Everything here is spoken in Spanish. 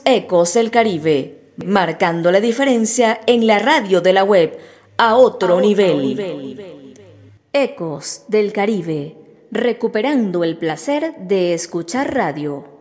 Ecos del Caribe, marcando la diferencia en la radio de la web a otro nivel. Ecos del Caribe, recuperando el placer de escuchar radio.